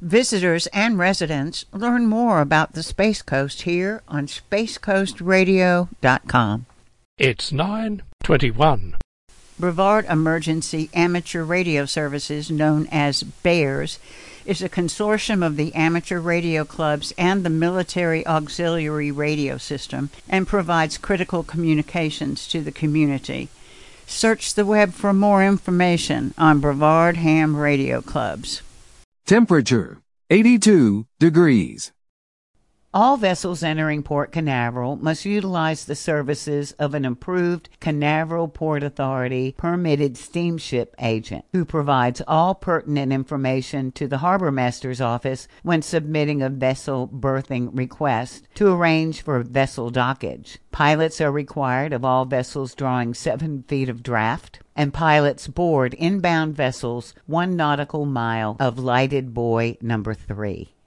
Visitors and residents learn more about the Space Coast here on spacecoastradio.com. It's 9:21. Brevard Emergency Amateur Radio Services, known as BEARS, is a consortium of the amateur radio clubs and the Military Auxiliary Radio System and provides critical communications to the community. Search the web for more information on Brevard Ham Radio Clubs. Temperature, 82 degrees. All vessels entering Port Canaveral must utilize the services of an approved Canaveral Port Authority permitted steamship agent who provides all pertinent information to the Harbor Master's office when submitting a vessel berthing request to arrange for vessel dockage. Pilots are required of all vessels drawing 7 feet of draft, and pilots board inbound vessels 1 nautical mile of lighted buoy number 3.